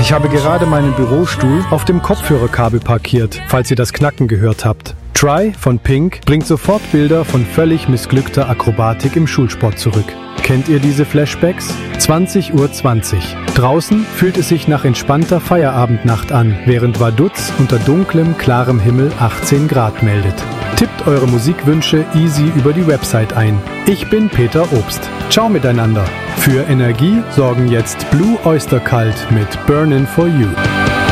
Ich habe gerade meinen Bürostuhl auf dem Kopfhörerkabel parkiert, falls ihr das Knacken gehört habt. Try von Pink bringt sofort Bilder von völlig missglückter Akrobatik im Schulsport zurück. Kennt ihr diese Flashbacks? 20:20 Uhr. Draußen fühlt es sich nach entspannter Feierabendnacht an, während Vaduz unter dunklem, klarem Himmel 18 Grad meldet. Tippt eure Musikwünsche easy über die Website ein. Ich bin Peter Obst. Ciao miteinander. Für Energie sorgen jetzt Blue Oyster Cult mit Burnin' For You.